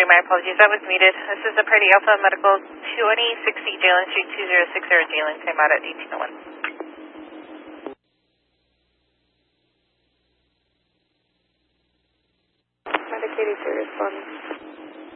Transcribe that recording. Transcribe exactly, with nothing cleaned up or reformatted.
Street. My apologies, that was muted. This is the Party Alpha Medical twenty sixty Jalen Street, two zero six zero Jalen, came out at eighteen oh one. Medicaid to respond.